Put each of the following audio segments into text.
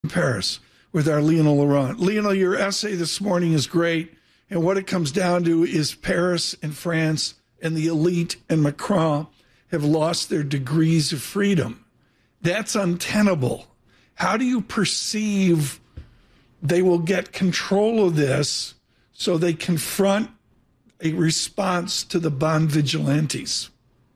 Paris with our Lionel Laurent. Lionel, your essay this morning is great. And what it comes down to is Paris and France and the elite and Macron have lost their degrees of freedom. That's untenable. How do you perceive they will get control of this so they confront a response to the bond vigilantes?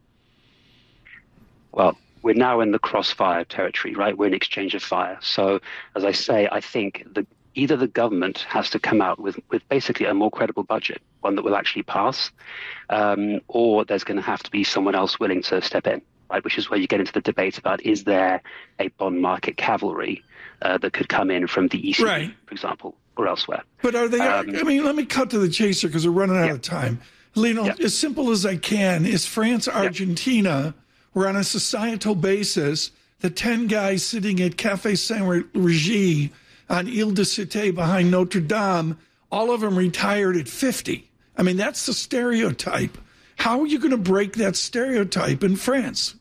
Well, we're now in the crossfire territory, right? We're in exchange of fire. So, as I say, I think either the government has to come out with basically a more credible budget, one that will actually pass, or there's going to have to be someone else willing to step in, right? Which is where you get into the debate about, is there a bond market cavalry that could come in from the ECB, right, for example, or elsewhere. But are they, let me cut to the chaser because we're running out of time. Lino, as simple as I can, is France, Argentina, where on a societal basis, the 10 guys sitting at Café Saint-Régy on Ile-de-Cité behind Notre Dame, all of them retired at 50. I mean, that's the stereotype. How are you going to break that stereotype in France?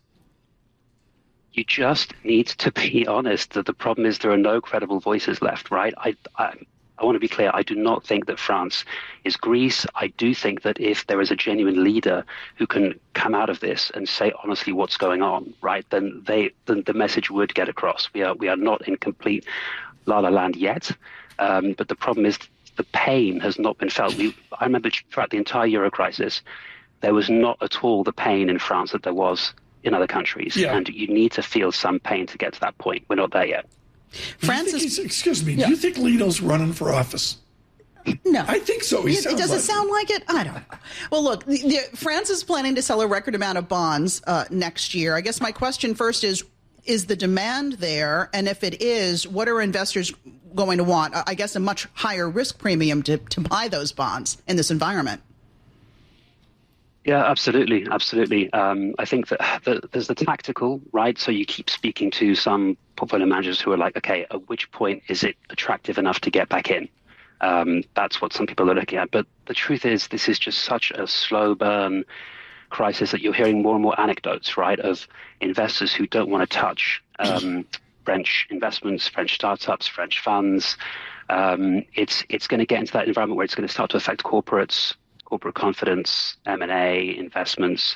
You just need to be honest that the problem is there are no credible voices left, right? I want to be clear. I do not think that France is Greece. I do think that if there is a genuine leader who can come out of this and say honestly what's going on, right, then the message would get across. We are not in complete la la land yet, but the problem is the pain has not been felt. I remember throughout the entire Euro crisis, there was not at all the pain in France that there was in other countries, and you need to feel some pain to get to that point. We're not there yet. Excuse me, do you think Lino's running for office? No. I think so. Does it sound like it? I don't know. Well, look, France is planning to sell a record amount of bonds next year. I guess my question first is the demand there? And if it is, what are investors going to want? I guess a much higher risk premium to buy those bonds in this environment. Yeah, absolutely. I think that there's the tactical, right? So you keep speaking to some portfolio managers who are like, okay, at which point is it attractive enough to get back in? That's what some people are looking at. But the truth is, this is just such a slow burn crisis that you're hearing more and more anecdotes, right, of investors who don't want to touch French investments, French startups, French funds. It's going to get into that environment where it's going to start to affect corporate confidence, M&A, investments.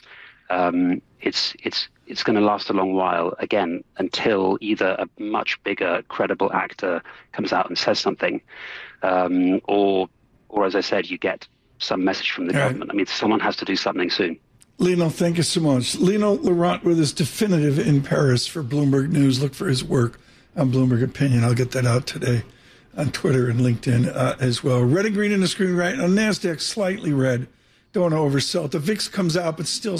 It's going to last a long while, again, until either a much bigger, credible actor comes out and says something, or as I said, you get some message from the government. I mean, someone has to do something soon. Lino, thank you so much. Lino Laurent with his Definitive in Paris for Bloomberg News. Look for his work on Bloomberg Opinion. I'll get that out today on Twitter and LinkedIn as well. Red and green in the screen right now. NASDAQ slightly red. Don't oversell it. The VIX comes out, but still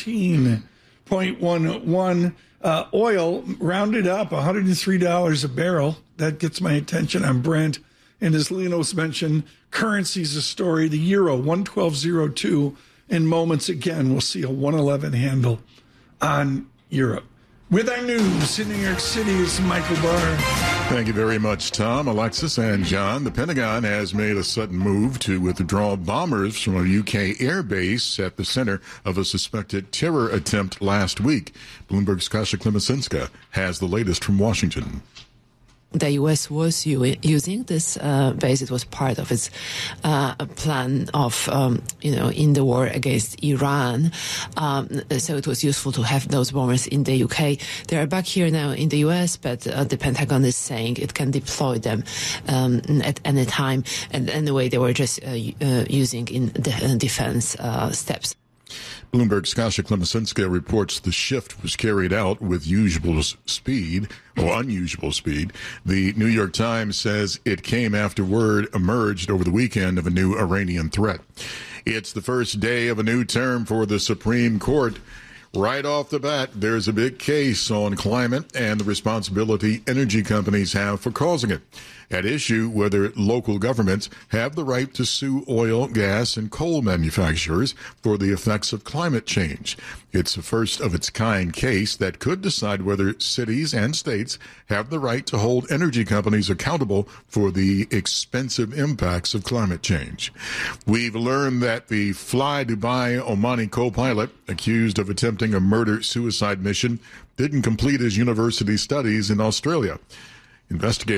16.11. Oil rounded up $103 a barrel. That gets my attention on Brent. And as Lino's mentioned, currency's a story. The euro, 112.02. In moments again, we'll see a 111 handle on Europe. With our news in New York City is Michael Barr. Thank you very much, Tom, Alexis, and John. The Pentagon has made a sudden move to withdraw bombers from a UK airbase at the center of a suspected terror attempt last week. Bloomberg's Kasia Klemesinska has the latest from Washington. The U.S. was using this base. It was part of its plan of, in the war against Iran. So it was useful to have those bombers in the UK. They are back here now in the U.S., but the Pentagon is saying it can deploy them at any time. And anyway, they were just using in the defense steps. Bloomberg's Kasia Klemesinska reports the shift was carried out with unusual speed. The New York Times says it came after word emerged over the weekend of a new Iranian threat. It's the first day of a new term for the Supreme Court. Right off the bat, there's a big case on climate and the responsibility energy companies have for causing it. At issue, whether local governments have the right to sue oil, gas, and coal manufacturers for the effects of climate change. It's a first-of-its-kind case that could decide whether cities and states have the right to hold energy companies accountable for the expensive impacts of climate change. We've learned that the Fly Dubai Omani co-pilot accused of attempting a murder-suicide mission didn't complete his university studies in Australia. Investigators